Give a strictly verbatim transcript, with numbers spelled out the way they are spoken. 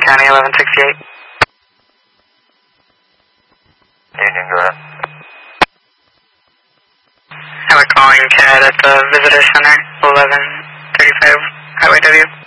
County, eleven sixty-eight. Union, go ahead. And we're calling C A D at the Visitor Center, eleven thirty-five Highway W.